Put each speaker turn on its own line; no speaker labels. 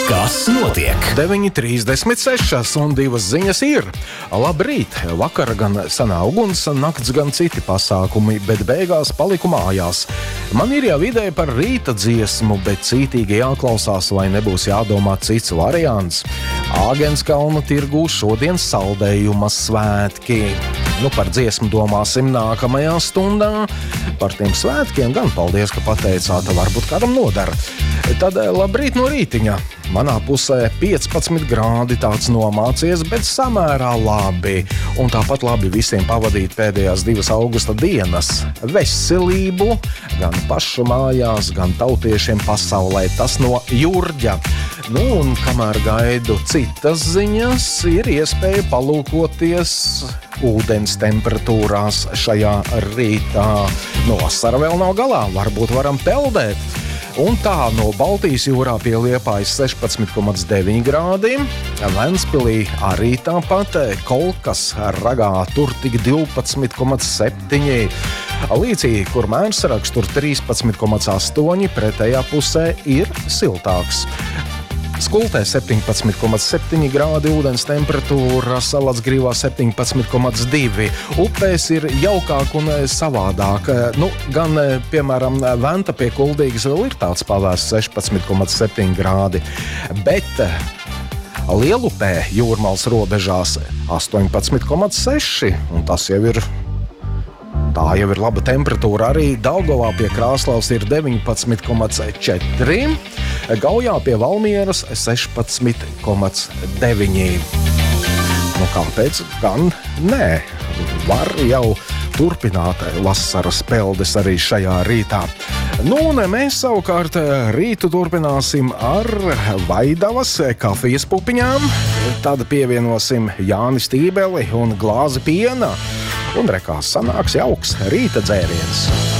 Kas notiek?
9:36 un 2 ziņas ir. Labrīt! Vakar gan senā uguns, nakts gan citi pasākumi, bet beigās paliku mājās. Man ir jau ideja par rīta dziesmu, bet cītīgi jāklausās, vai nebūs jādomā cits variants. Āgenskalna tirgū šodien saldējuma svētki. Par dziesmu domāsim nākamajā stundā. Par tiem svētkiem gan paldies, ka pateicāt, varbūt kādam nodara. Tad labrīt no rītiņa. Manā pusē 15 grādi tāds nomācies, bet samērā labi. Un tāpat labi visiem pavadīt pēdējās 2 augusta dienas. Veselību gan pašu mājās, gan tautiešiem pasaulē. Tas no Jurģa. Un kamēr gaidu citas ziņas, ir iespēja palūkoties ūdens temperatūrās šajā rītā. Vasara vēl nav galā, varbūt varam peldēt. Un tā no Baltijas jūrā pie Liepājas 16,9 grādi, Ventspilī arī tāpat, Kolkas ragā tur tik 12,7. Līcī, kur Mērsraksts tur 13,8, pretējā pusē ir siltāks. Skultē 17,7 grādi ūdens temperatūra, Salacgrīvā 17,2. Upēs ir jaukāk un savādāk. Gan, piemēram, Venta pie Kuldīgas vēl ir tāds pavērsts 16,7 grādi, bet Lielupē Jūrmals robežās 18,6, un tas jau ir. Tā jau ir laba temperatūra. Arī Daugavā pie Krāslavas ir 19,4, Gaujā pie Valmieras 16,9. Kāpēc gan nē? Var jau turpināt vasaras peldes arī šajā rītā. Un mēs savukārt rītu turpināsim ar Vaidavas kafijas pupiņām. Tad pievienosim Jāni Stībeli un glāzi piena. Un rekās sanāks jauks rīta dzēriens.